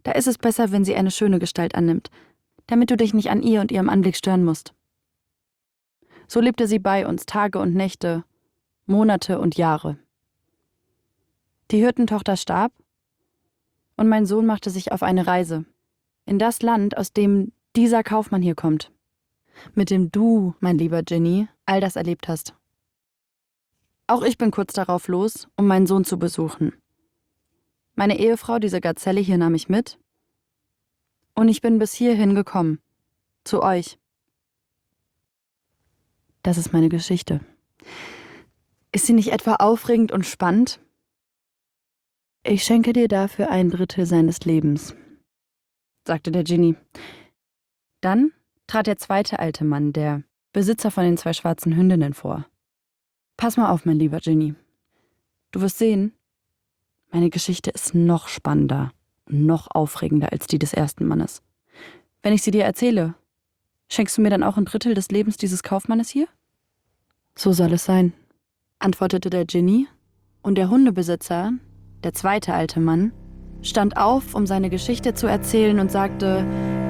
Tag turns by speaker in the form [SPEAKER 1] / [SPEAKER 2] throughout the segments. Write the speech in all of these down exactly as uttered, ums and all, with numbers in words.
[SPEAKER 1] Da ist es besser, wenn sie eine schöne Gestalt annimmt, damit du dich nicht an ihr und ihrem Anblick stören musst. So lebte sie bei uns Tage und Nächte, Monate und Jahre. Die Hirtentochter starb und mein Sohn machte sich auf eine Reise in das Land, aus dem dieser Kaufmann hier kommt, mit dem du, mein lieber Ginny, all das erlebt hast. Auch ich bin kurz darauf los, um meinen Sohn zu besuchen. Meine Ehefrau, diese Gazelle hier, nahm ich mit und ich bin bis hierhin gekommen, zu euch. Das ist meine Geschichte. Ist sie nicht etwa aufregend und spannend? Ich schenke dir dafür ein Drittel seines Lebens, sagte der Dschinni. Dann trat der zweite alte Mann, der Besitzer von den zwei schwarzen Hündinnen, vor. Pass mal auf, mein lieber Dschinni. Du wirst sehen, meine Geschichte ist noch spannender, noch aufregender als die des ersten Mannes. Wenn ich sie dir erzähle, schenkst du mir dann auch ein Drittel des Lebens dieses Kaufmannes hier? So soll es sein, antwortete der Dschinni, und der Hundebesitzer, der zweite alte Mann, stand auf, um seine Geschichte zu erzählen und sagte: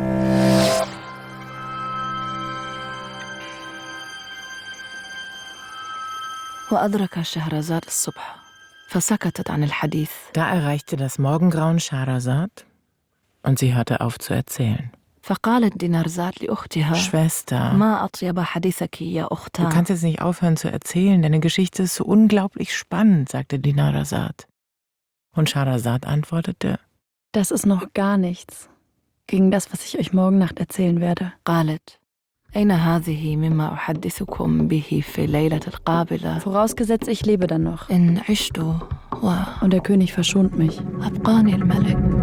[SPEAKER 2] Da erreichte das Morgengrauen Schahrazad und sie hörte auf zu erzählen. Schwester, du kannst jetzt nicht aufhören zu erzählen, deine Geschichte ist so unglaublich spannend, sagte Dinarzad. Und Schahrazad antwortete:
[SPEAKER 1] Das ist noch gar nichts gegen das, was ich euch morgen Nacht erzählen werde. Vorausgesetzt, ich lebe dann noch. Und der König verschont mich.